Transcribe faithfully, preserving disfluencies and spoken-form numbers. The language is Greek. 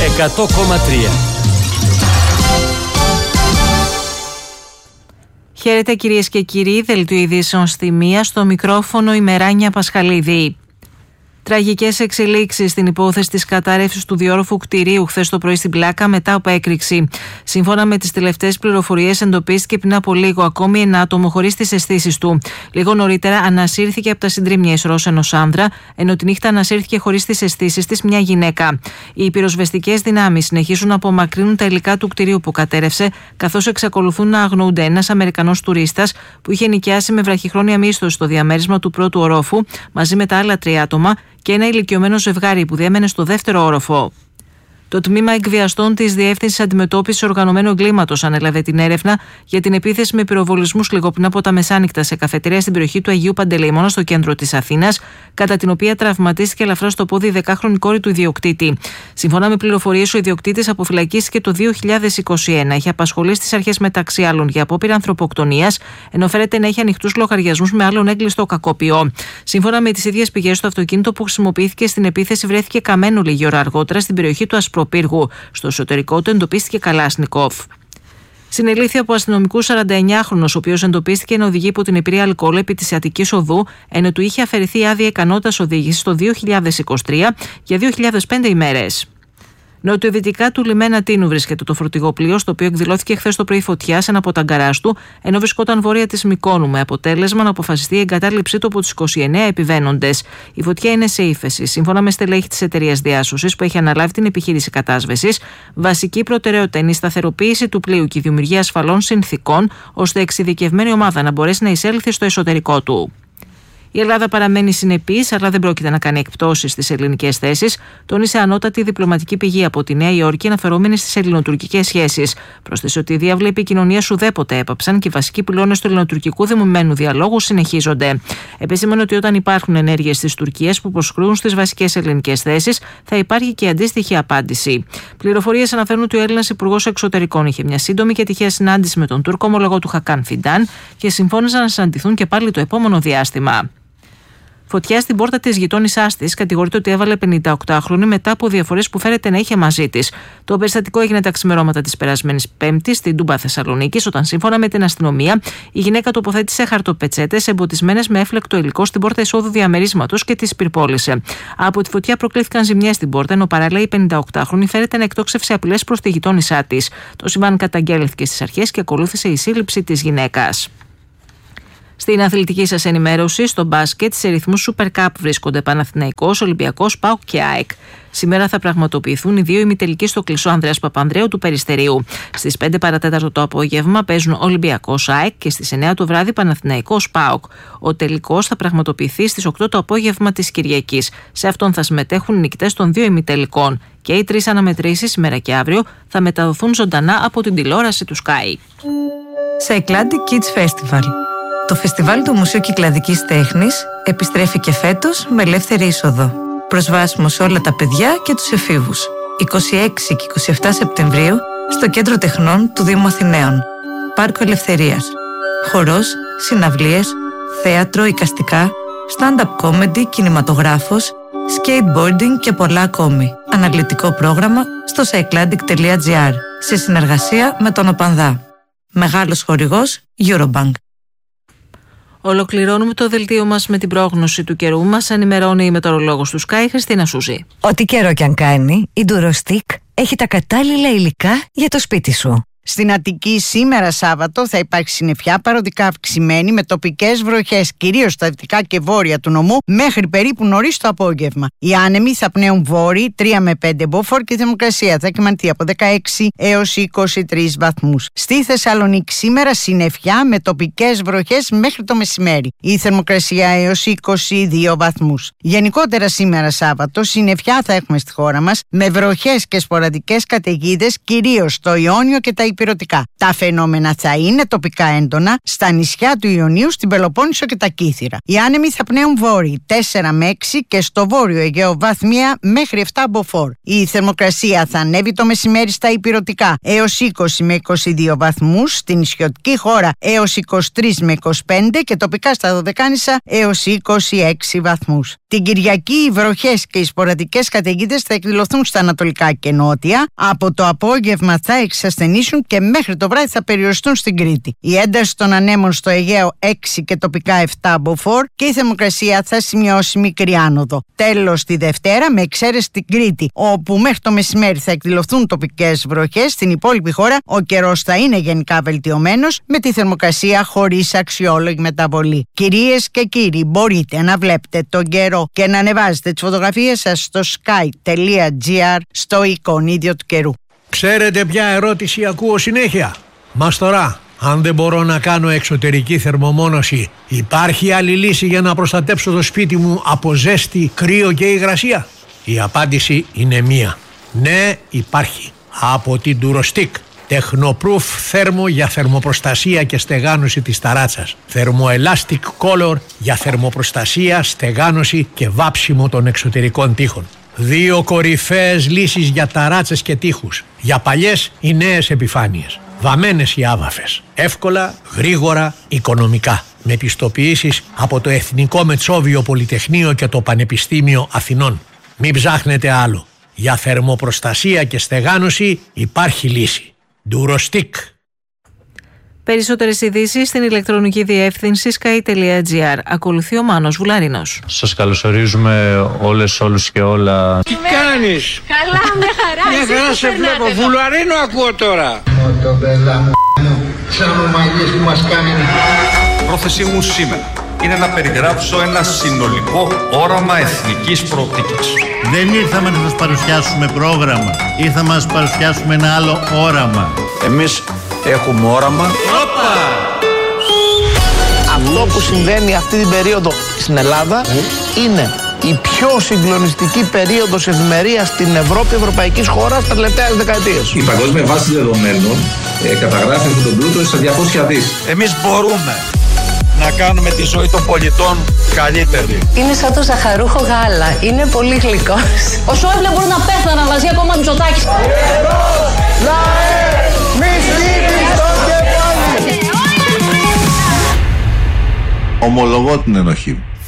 εκατό κόμμα τρία. Χαίρετε κυρίες και κύριοι, δελτίο ειδήσεων στη μία, στο μικρόφωνο η Μεράνια Πασχαλίδη. Τραγικές εξελίξεις στην υπόθεση της κατάρρευσης του διόροφου κτηρίου χθες το πρωί στην Πλάκα μετά από έκρηξη. Σύμφωνα με τις τελευταίες πληροφορίες, εντοπίστηκε πριν από λίγο ακόμη ένα άτομο χωρίς τις αισθήσεις του. Λίγο νωρίτερα ανασύρθηκε από τα συντρίμμια ισρός ενός άνδρα, ενώ τη νύχτα ανασύρθηκε χωρίς τις αισθήσεις της μια γυναίκα. Οι πυροσβεστικές δυνάμεις συνεχίζουν να απομακρύνουν τα υλικά του κτηρίου που κατέρευσε, καθώς εξακολουθούν να αγνοούνται ένας Αμερικανός τουρίστας που είχε νοικιάσει με βραχυχρόνια μίσθωση στο διαμέρισμα του πρώτου ορόφου μαζί με τα άλλα τρία άτομα και ένα ηλικιωμένο ζευγάρι που διέμενε στο δεύτερο όροφο. Το τμήμα εκβιαστών της Διεύθυνσης Αντιμετώπισης Οργανωμένου Εγκλήματος ανέλαβε την έρευνα για την επίθεση με πυροβολισμούς λίγο πριν από τα μεσάνυχτα σε καφετέρια στην περιοχή του Αγίου Παντελεημώνα στο κέντρο της Αθήνας, κατά την οποία τραυματίστηκε ελαφρά στο πόδι η δεκάχρονη κόρη του ιδιοκτήτη. Σύμφωνα με πληροφορίες, ο ιδιοκτήτης αποφυλακίστηκε το δύο χιλιάδες είκοσι ένα. Είχε απασχολήσει τις αρχές μεταξύ άλλων για απόπειρα ανθρωποκτονίας, ενώ φέρεται να έχει ανοιχτούς λογαριασμούς με άλλον έγκλειστο κακοποιό. Σύμφωνα με τις ίδιες πηγές, το αυτοκίνητο που χρησιμοποιήθηκε στην επίθεση βρέθηκε καμένο λίγη ώρα αργότερα στην περιοχή του Ασπροπύργου. Στο εσωτερικό του εντοπίστηκε Καλάσνικοφ. Συνελήφθη από αστυνομικού σαρανταεννιάχρονος, ο οποίος εντοπίστηκε να οδηγεί υπό την επίρρεια αλκοόλ επί της Αττικής Οδού, ενώ του είχε αφαιρεθεί άδεια ικανότητας οδήγησης το δύο χιλιάδες είκοσι τρία για δύο χιλιάδες πέντε ημέρες. Νοτιοδυτικά του λιμένα Τίνου βρίσκεται το φορτηγοπλοίο, στο οποίο εκδηλώθηκε χθες το πρωί φωτιά σε ένα από τα γκαράζ του, ενώ βρισκόταν βόρεια της Μυκόνου, με αποτέλεσμα να αποφασιστεί η εγκατάλειψή του από τους είκοσι εννέα επιβαίνοντες. Η φωτιά είναι σε ύφεση. Σύμφωνα με στελέχη της εταιρείας διάσωσης που έχει αναλάβει την επιχείρηση κατάσβεσης, βασική προτεραιότητα είναι η σταθεροποίηση του πλοίου και η δημιουργία ασφαλών συνθηκών, ώστε η εξειδικευμένη ομάδα να μπορέσει να εισέλθει στο εσωτερικό του. Η Ελλάδα παραμένει συνεπής, αλλά δεν πρόκειται να κάνει εκπτώσεις στις ελληνικές θέσεις, τόνισε ανώτατη διπλωματική πηγή από τη Νέα Υόρκη αναφερόμενη στις ελληνοτουρκικές σχέσεις. Πρόσθεσε ότι οι διάβλοι επικοινωνίας ουδέποτε έπαψαν και οι βασικοί πυλώνες του ελληνοτουρκικού δομημένου διαλόγου συνεχίζονται. Επεσήμανε ότι όταν υπάρχουν ενέργειες της Τουρκίας που προσκρούν στις βασικές ελληνικές θέσεις, θα υπάρχει και αντίστοιχη απάντηση. Πληροφορίες αναφέρουν ότι ο Έλληνας Υπουργός Εξωτερικών είχε μια σύντομη και τυχαία συνάντηση με τον Τούρκο ομολογό του Χακάν Φιντάν και συμφώνησαν να συναντηθούν και πάλι το επόμενο διάστημα. Φωτιά στην πόρτα της γειτόνισσάς της, κατηγορείται ότι έβαλε πενηνταοκτάχρονη μετά από διαφορές που φέρεται να είχε μαζί της. Το περιστατικό έγινε τα ξημερώματα της περασμένης Πέμπτης στην Τούμπα Θεσσαλονίκης, όταν σύμφωνα με την αστυνομία η γυναίκα τοποθέτησε χαρτοπετσέτες εμποτισμένες με έφλεκτο υλικό στην πόρτα εισόδου διαμερίσματος και τις πυρπόλησε. Από τη φωτιά προκλήθηκαν ζημιές στην πόρτα, ενώ παράλληλα η πενηνταοκτάχρονη φέρεται να εκτόξευσε απειλές προς τη γειτόνισσά της. Το συμβάν καταγγέλθηκε στις αρχές και ακολούθησε η σύλληψη της γυναίκας. Στην αθλητική σας ενημέρωση, στο μπάσκετ, σε ρυθμούς Super Cup βρίσκονται Παναθηναϊκός, Ολυμπιακός, ΠΑΟΚ και ΑΕΚ. Σήμερα θα πραγματοποιηθούν οι δύο ημιτελικοί στο κλεισό Ανδρέας Παπανδρέου του Περιστερίου. Στις πέντε παρατέταρτο το απόγευμα παίζουν Ολυμπιακός ΑΕΚ και στις εννέα το βράδυ Παναθηναϊκός ΠΑΟΚ. Ο τελικός θα πραγματοποιηθεί στις οκτώ το απόγευμα της Κυριακής. Σε αυτόν θα συμμετέχουν οι νικητές των δύο ημιτελικών. Και οι τρεις αναμετρήσεις, σήμερα και αύριο, θα μεταδοθούν ζωντανά από την τηλεόραση του Sky. Cycladic Kids Festival. Το φεστιβάλ του Μουσείου Κυκλαδικής Τέχνης επιστρέφει και φέτος με ελεύθερη είσοδο. Προσβάσιμο σε όλα τα παιδιά και τους εφήβους. είκοσι έξι και είκοσι επτά Σεπτεμβρίου στο Κέντρο Τεχνών του Δήμου Αθηναίων. Πάρκο Ελευθερίας. Χορός, συναυλίες, θέατρο, εικαστικά, stand-up comedy, κινηματογράφος, skateboarding και πολλά ακόμη. Αναλυτικό πρόγραμμα στο cycladic τελεία gr σε συνεργασία με τον ΟΠΑΝΔΑ. Μεγάλος χορηγός Eurobank. Ολοκληρώνουμε το δελτίο μας με την πρόγνωση του καιρού. Μας ενημερώνει η μετεωρολόγος του Sky, Χριστίνα Σούζη. Ό,τι καιρό κι αν κάνει, η Durostick έχει τα κατάλληλα υλικά για το σπίτι σου. Στην Αττική σήμερα Σάββατο θα υπάρξει συννεφιά παροδικά αυξημένη με τοπικές βροχές, κυρίως στα δυτικά και βόρεια του νομού, μέχρι περίπου νωρίς το απόγευμα. Οι άνεμοι θα πνέουν βόρειοι τρία με πέντε μποφόρ και η θερμοκρασία θα κυμανθεί από δεκαέξι έως είκοσι τρεις βαθμούς. Στη Θεσσαλονίκη σήμερα συννεφιά με τοπικές βροχές μέχρι το μεσημέρι. Η θερμοκρασία έως είκοσι δύο βαθμούς. Γενικότερα σήμερα Σάββατο συννεφιά θα έχουμε στη χώρα μας με βροχές και σποραδικές καταιγίδες, κυρίως στο Ιόνιο και τα ηπειρωτικά. Τα φαινόμενα θα είναι τοπικά έντονα στα νησιά του Ιωνίου, στην Πελοπόννησο και τα Κύθυρα. Οι άνεμοι θα πνέουν βόρειοι τέσσερα με έξι και στο βόρειο Αιγαίο βαθμία μέχρι επτά μποφόρ. Η θερμοκρασία θα ανέβει το μεσημέρι στα ηπειρωτικά έως είκοσι με είκοσι δύο βαθμούς, στην νησιωτική χώρα έως είκοσι τρεις με είκοσι πέντε και τοπικά στα Δωδεκάνησα έως είκοσι έξι βαθμούς. Την Κυριακή οι βροχές και οι σποραδικές καταιγίδες θα εκδηλωθούν στα ανατολικά και νότια. Από το απόγευμα θα εξασθενήσουν και μέχρι το βράδυ θα περιοριστούν στην Κρήτη. Η ένταση των ανέμων στο Αιγαίο έξι και τοπικά επτά μποφόρ και η θερμοκρασία θα σημειώσει μικρή άνοδο. Τέλος τη Δευτέρα, με εξαίρεση την Κρήτη, όπου μέχρι το μεσημέρι θα εκδηλωθούν τοπικές βροχές, στην υπόλοιπη χώρα ο καιρός θα είναι γενικά βελτιωμένος, με τη θερμοκρασία χωρίς αξιόλογη μεταβολή. Κυρίες και κύριοι, μπορείτε να βλέπετε τον καιρό και να ανεβάζετε τις φωτογραφίες σας στο sky τελεία gr στο εικονίδιο του καιρού. Ξέρετε ποια ερώτηση ακούω συνέχεια? Μας τώρα, αν δεν μπορώ να κάνω εξωτερική θερμομόνωση, υπάρχει άλλη λύση για να προστατέψω το σπίτι μου από ζέστη, κρύο και υγρασία? Η απάντηση είναι μία. Ναι, υπάρχει. Από την Durostick. Τεχνοπρούφ θέρμο για θερμοπροστασία και στεγάνωση της ταράτσας. Θερμοelastic color για θερμοπροστασία, στεγάνωση και βάψιμο των εξωτερικών τοίχων. Δύο κορυφαίες λύσεις για ταράτσες και τοίχους. Για παλιές ή νέες επιφάνειες. Βαμμένες ή άβαφες. Εύκολα, γρήγορα, οικονομικά. Με πιστοποιήσεις από το Εθνικό Μετσόβιο Πολυτεχνείο και το Πανεπιστήμιο Αθηνών. Μην ψάχνετε άλλο. Για θερμοπροστασία και στεγάνωση υπάρχει λύση. Durostick. Περισσότερες ειδήσεις στην ηλεκτρονική διεύθυνση sky τελεία gr. Ακολουθεί ο Μάνος Βουλαρινός. Σας καλωσορίζουμε όλες, όλους και όλα. Τι κάνεις? Καλά, με χαρά. Μια χαρά σε βλέπω. Βουλαρίνο ακούω τώρα. Το μπελά μου, σαν ομαγίες που μας κάνει. Πρόθεσή μου σήμερα είναι να περιγράψω ένα συνολικό όραμα εθνικής προοπτικής. Δεν ήρθαμε να σας παρουσιάσουμε πρόγραμμα, ήρθαμε να σας παρουσιάσουμε ένα άλλο όραμα. Εμείς έχουμε όραμα. Όπα! Αυτό που συμβαίνει αυτή την περίοδο στην Ελλάδα mm. είναι η πιο συγκλονιστική περίοδος ευημερίας στην Ευρώπη, ευρωπαϊκής χώρας τα τελευταίες δεκαετίες. Η παγκόσμια βάση δεδομένων ε, καταγράφει αυτόν τον πλούτο στα διακόσια δις. Εμείς μπορούμε να κάνουμε τη ζωή των πολιτών καλύτερη. Είναι σαν το ζαχαρούχο γάλα. Είναι πολύ γλυκός. Ο Σόιμπλε μπορεί να πέθανε μαζί ακόμα Μητσοτάκης. Ομολογώ την ενοχή μου.